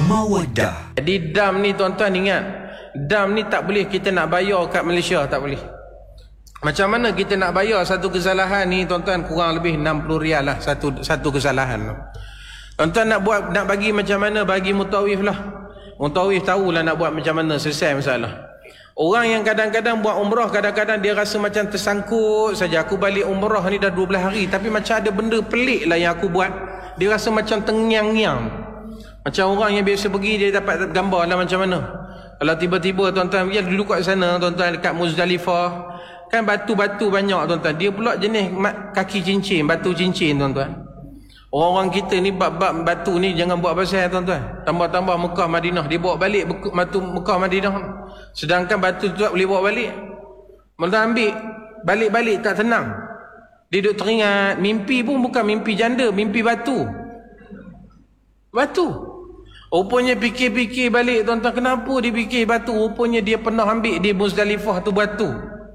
Mawadah. Jadi dam ni tuan-tuan ingat, dam ni tak boleh kita nak bayar kat Malaysia, tak boleh. Macam mana kita nak bayar satu kesalahan ni tuan-tuan? Kurang lebih 60 rial lah satu kesalahan. Tuan-tuan nak bagi macam mana? Bagi mutawif lah. Mutawif tahulah nak buat macam mana selesai masalah. Orang yang kadang-kadang buat umrah, kadang-kadang dia rasa macam tersangkut saja. Aku balik umrah ni dah 12 hari, tapi macam ada benda pelik lah yang aku buat. Dia rasa macam tengyang-nyang. Macam orang yang biasa pergi, dia dapat gambar lah macam mana. Kalau tiba-tiba tuan-tuan, dia duduk kat sana tuan-tuan, dekat Muzdalifah, kan batu-batu banyak tuan-tuan. Dia pula jenis kaki cincin, batu cincin tuan-tuan. Orang-orang kita ni bab-bab batu ni jangan buat pasal tuan-tuan. Tambah-tambah Mekah Madinah, dia bawa balik batu Mekah Madinah. Sedangkan batu tu tak boleh bawa balik. Mereka ambil balik-balik tak tenang. Dia duduk teringat, mimpi pun bukan mimpi janda, mimpi batu. Batu. Rupanya fikir-fikir balik tuan-tuan, kenapa dia fikir batu? Rupanya dia pernah ambil di Muzdalifah tu batu.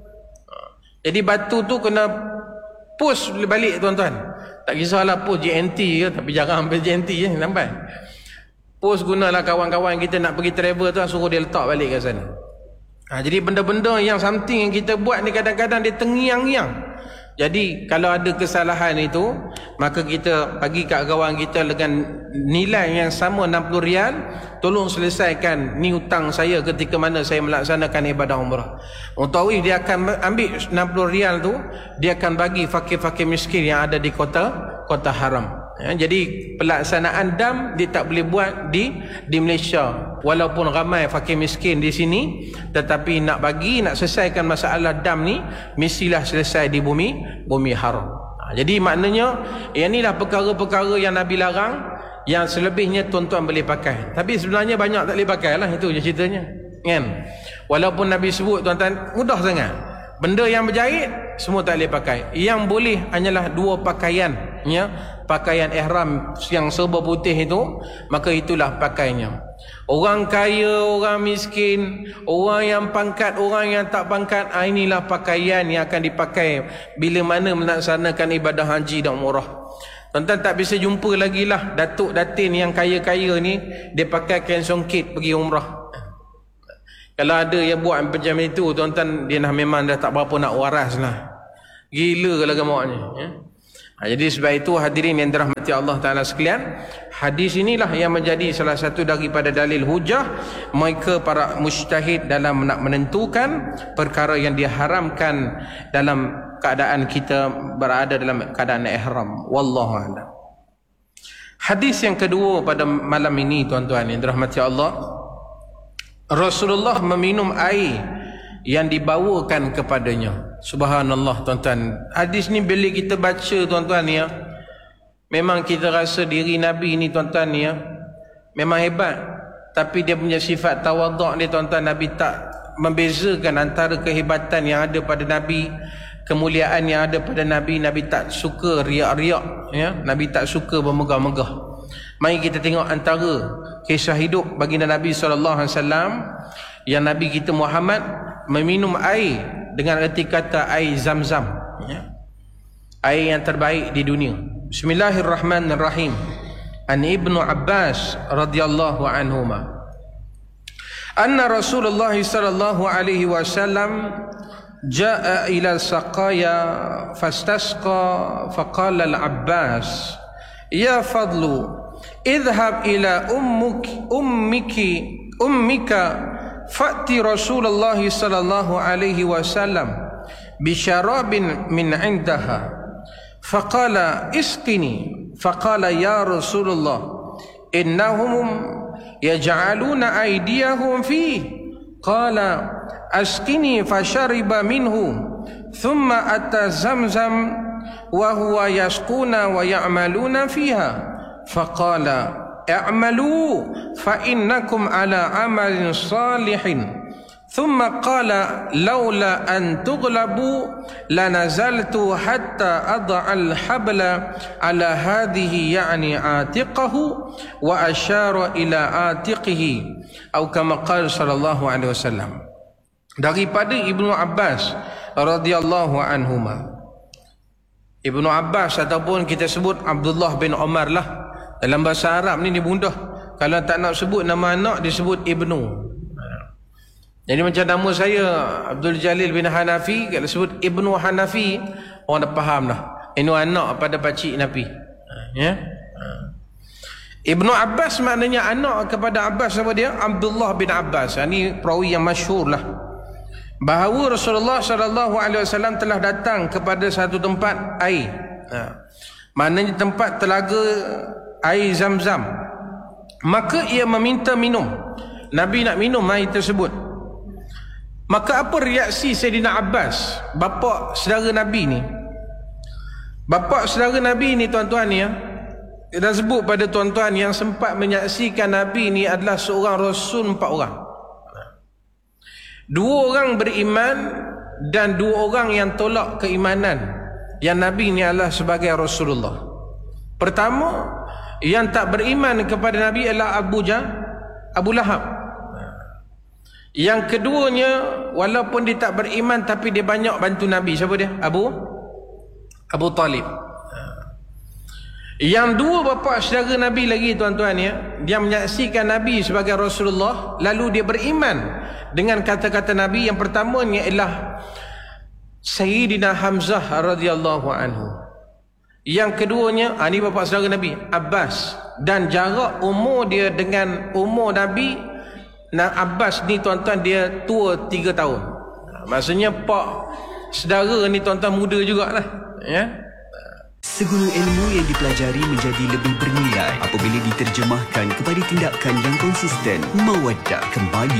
Jadi batu tu kena push balik tuan-tuan. Tak kisahlah push JNT ke, tapi jarang ambil JNT je, nampak? Push gunalah kawan-kawan kita nak pergi travel tu, suruh dia letak balik kat sana. Jadi benda-benda yang something yang kita buat ni kadang-kadang dia tengyang-nyang. Jadi kalau ada kesalahan itu, maka kita bagi kat kawan kita dengan nilai yang sama 60 rial, tolong selesaikan ni hutang saya ketika mana saya melaksanakan ibadah umrah. Mutawif dia akan ambil 60 rial tu, dia akan bagi fakir-fakir miskin yang ada di kota haram. Jadi pelaksanaan dam dia tak boleh buat di Malaysia. Walaupun ramai fakir miskin di sini, tetapi nak selesaikan masalah dam ni mestilah selesai di bumi haram. Jadi maknanya yang inilah perkara-perkara yang Nabi larang, yang selebihnya tuan-tuan boleh pakai. Tapi sebenarnya banyak tak boleh pakai lah, itu je ceritanya, kan? Walaupun Nabi sebut tuan-tuan mudah sangat. Benda yang berjahit semua tak boleh pakai. Yang boleh hanyalah dua pakaian, ya, pakaian ihram yang serba putih itu, maka itulah pakainya. Orang kaya, orang miskin, orang yang pangkat, orang yang tak pangkat, inilah pakaian yang akan dipakai bila mana melaksanakan ibadah haji dan umrah. Tuan-tuan tak bisa jumpa lagi lah datuk datin yang kaya-kaya ni dia pakai kain songkit pergi umrah. Kalau ada yang buat macam itu tuan-tuan, dia memang dah tak berapa nak waras lah. Gila kalau gamaknya, ya? Jadi sebab itu hadirin yang dirahmati Allah Ta'ala sekalian, hadis inilah yang menjadi salah satu daripada dalil hujah mereka para mujtahid dalam nak menentukan perkara yang diharamkan dalam keadaan kita berada dalam keadaan ihram. Wallahu a'lam. Hadis yang kedua pada malam ini tuan-tuan yang dirahmati Allah, Rasulullah meminum air yang dibawakan kepadanya. Subhanallah tuan-tuan. Hadis ni bila kita baca tuan-tuan ya, memang kita rasa diri Nabi ni tuan-tuan ya, memang hebat. Tapi dia punya sifat tawaduk dia tuan-tuan, Nabi tak membezakan antara kehebatan yang ada pada Nabi, kemuliaan yang ada pada Nabi. Nabi tak suka riak-riak, ya. Nabi tak suka bermegah-megah. Mari kita tengok antara kisah hidup baginda Nabi SAW yang Nabi kita Muhammad meminum air dengan erti kata air Zam-Zam, ya. Air yang terbaik di dunia. Bismillahirrahmanirrahim. An Ibnu Abbas radhiyallahu anhuma anna Rasulullah sallallahu alaihi wasallam jaa ila saqaya fastasqa faqala al-Abbas ya fadlu idhhab ila ummika fa'ti Rasulullah sallallahu alaihi wasallam bi syarabin min 'indaha faqala isqini faqala ya Rasulullah innahum yaj'aluna aydiyahum fi qala asqini fashariba minhu thumma ata Zamzam wa huwa yasquna wa ya'maluna fiha faqala i'malu fa innakum ala amalin salihin thumma qala laula an tughlabu lanazaltu hatta ad'a al-habla ala hadhihi ya'ni atiqahu wa asyara ila atiqihi atau kama qala sallallahu alaihi wasallam. Daripada Ibnu Abbas radhiyallahu anhuma. Ibnu Abbas ataupun kita sebut Abdullah bin Umar lah. Dalam bahasa Arab ni dia mudah. Kalau tak nak sebut nama anak, dia sebut Ibnu. Jadi macam nama saya Abdul Jalil bin Hanafi, kalau sebut Ibnu Hanafi, orang dah faham dah. Ini anak pada pakcik Nabi. Ya. Ibnu Abbas maknanya anak kepada Abbas, apa dia? Abdullah bin Abbas. Ini perawi yang masyhur lah. Bahawa Rasulullah SAW telah datang kepada satu tempat air. Maknanya tempat telaga air Zam-Zam. Maka ia meminta minum. Nabi nak minum air tersebut. Maka apa reaksi Sayyidina Abbas, bapa saudara Nabi ni? Bapa saudara Nabi ni tuan-tuan ya, dah sebut pada tuan-tuan yang sempat menyaksikan Nabi ni adalah seorang Rasul 4 orang. 2 orang beriman dan 2 orang yang tolak keimanan yang Nabi ni adalah sebagai Rasulullah. Pertama, yang tak beriman kepada Nabi adalah Abu Lahab. Yang keduanya, walaupun dia tak beriman tapi dia banyak bantu Nabi. Siapa dia? Abu Talib. Yang 2 bapa saudara Nabi lagi tuan-tuan ya, dia menyaksikan Nabi sebagai Rasulullah, lalu dia beriman dengan kata-kata Nabi. Yang pertamanya ialah Sayyidina Hamzah radhiyallahu anhu. Yang keduanya, ini bapa saudara Nabi, Abbas. Dan jarak umur dia dengan umur Nabi, Abbas ni tuan-tuan dia tua 3 tahun. Maksudnya pak saudara ni tuan-tuan muda jugalah ya. Segala ilmu yang dipelajari menjadi lebih bernilai apabila diterjemahkan kepada tindakan yang konsisten. Mawaddah kembali